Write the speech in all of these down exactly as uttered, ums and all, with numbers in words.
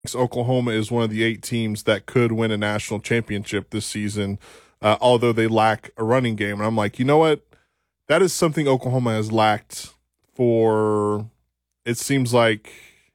Oklahoma is one of the eight teams that could win a national championship this season, uh, although they lack a running game. And I'm like, you know what? That is something Oklahoma has lacked for, it seems like,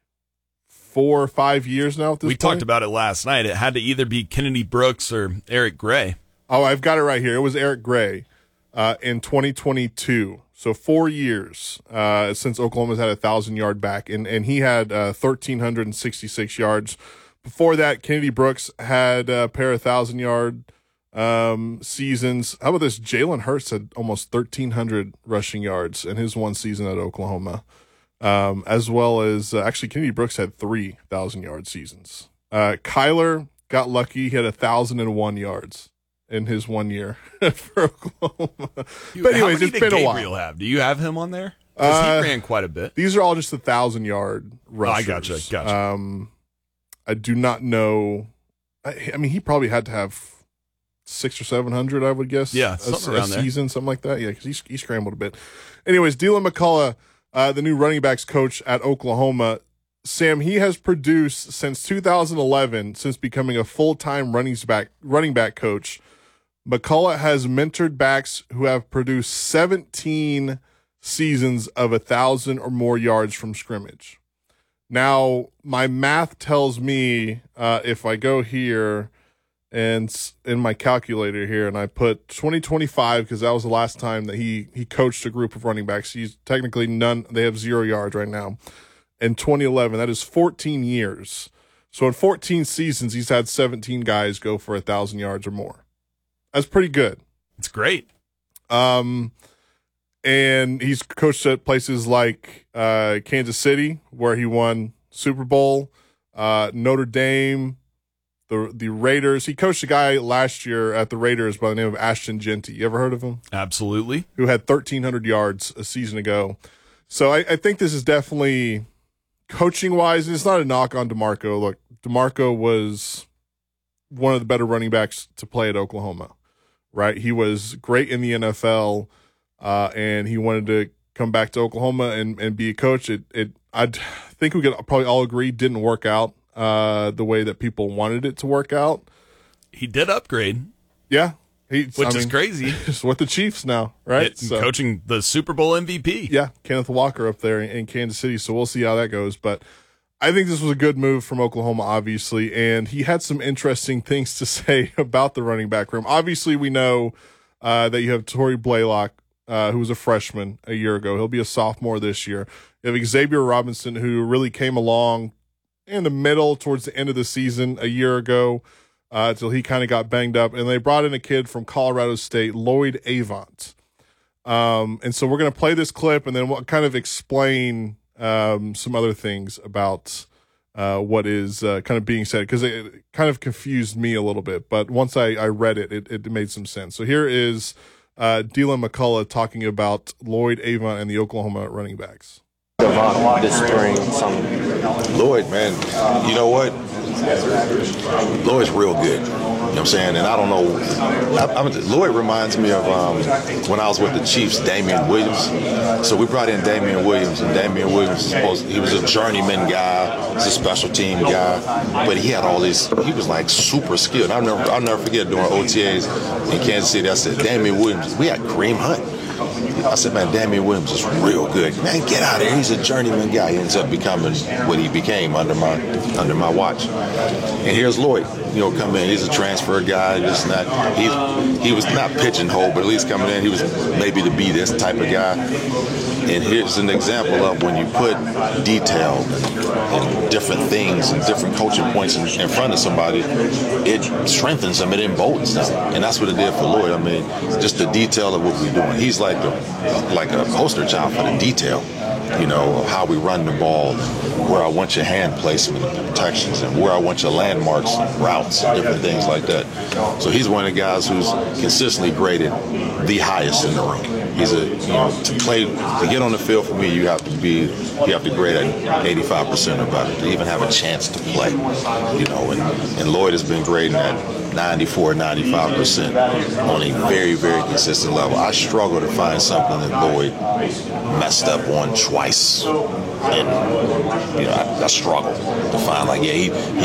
four or five years now at this we point. talked about it last night. It had to either be Kennedy Brooks or Eric Gray. Oh, I've got it right here. It was Eric Gray uh, in twenty twenty-two. So four years uh, since Oklahoma's had a thousand-yard back, and, and he had uh, one thousand three hundred sixty-six yards. Before that, Kennedy Brooks had a pair of thousand-yard um, seasons. How about this? Jalen Hurts had almost thirteen hundred rushing yards in his one season at Oklahoma, um, as well as uh, actually Kennedy Brooks had three thousand-yard seasons. Uh, Kyler got lucky. He had one thousand one yards in his one year for Oklahoma. You, but anyways, it's been Gabriel a while. Have? Do you have him on there? Because uh, he ran quite a bit. These are all just the thousand-yard rushers. Oh, I gotcha, gotcha. Um, I do not know. I, I mean, he probably had to have six or seven hundred, I would guess. Yeah, a, something a around there. season, something like that. Yeah, because he, he scrambled a bit. Anyways, Dylan McCullough, uh, the new running backs coach at Oklahoma, Sam, he has produced since two thousand eleven, since becoming a full-time running back running back coach. McCullough has mentored backs who have produced seventeen seasons of a thousand or more yards from scrimmage. Now, my math tells me uh, if I go here and in my calculator here and I put twenty twenty-five, because that was the last time that he he coached a group of running backs. He's technically none. They have zero yards right now. In twenty eleven, that is fourteen years. So in fourteen seasons, he's had seventeen guys go for a thousand yards or more. That's pretty good. It's great. Um, and he's coached at places like uh, Kansas City, where he won Super Bowl, uh, Notre Dame, the the Raiders. He coached a guy last year at the Raiders by the name of Ashton Genty. You ever heard of him? Absolutely. Who had thirteen hundred yards a season ago. So I, I think this is definitely coaching-wise, and it's not a knock on DeMarco. Look, DeMarco was one of the better running backs to play at Oklahoma. Right, he was great in the N F L, uh, and he wanted to come back to Oklahoma and, and be a coach. It, it, I think we could probably all agree, didn't work out uh, the way that people wanted it to work out. He did upgrade, yeah, he, which I is mean, crazy. It's with the Chiefs now, right? It, so, coaching the Super Bowl M V P. Yeah, Kenneth Walker up there in, in Kansas City. So we'll see how that goes, but I think this was a good move from Oklahoma, obviously, and he had some interesting things to say about the running back room. Obviously, we know uh, that you have Torrey Blaylock, uh, who was a freshman a year ago. He'll be a sophomore this year. You have Xavier Robinson, who really came along in the middle towards the end of the season a year ago uh, until he kind of got banged up. And they brought in a kid from Colorado State, Lloyd Avant. Um, and so we're going to play this clip, and then we'll kind of explain Um, some other things about uh, what is uh, kind of being said, because it kind of confused me a little bit. But once I, I read it, it, it made some sense. So here is uh, Dylan McCullough talking about Lloyd Avant and the Oklahoma running backs. Avant this spring, some Lloyd, man, you know what? Lloyd's real good. You know what I'm saying? And I don't know. I, I, Lloyd reminds me of um, when I was with the Chiefs, Damian Williams. So we brought in Damian Williams, and Damian Williams is supposed he was a journeyman guy, he's a special team guy, but he had all these. He was like super skilled. I'll never, I'll never forget during O T As in Kansas City. I said, Damian Williams. We had Kareem Hunt. I said, man, Damian Williams is real good. Man, get out of here. He's a journeyman guy. He ends up becoming what he became under my under my watch. And here's Lloyd, you know, come in. He's a transfer guy. Just not he he was not pigeonholed, but at least coming in, he was maybe to be this type of guy. And here's an example of when you put detail and different things and different coaching points in, in front of somebody, it strengthens them, it emboldens them. And that's what it did for Lloyd. I mean, just the detail of what we're doing. He's like a, like a poster child for the detail, you know, of how we run the ball, where I want your hand placement and protections, and where I want your landmarks and routes and different things like that. So he's one of the guys who's consistently graded the highest in the room. He's a, you know, to play, to get on the field for me, you have to be, you have to grade at eighty-five percent or better to even have a chance to play, you know, and, and Lloyd has been grading at ninety-four, ninety-five percent on a very, very consistent level. I struggle to find something that Lloyd messed up on twice. And, you know, I, I struggle to find, like, yeah, he, he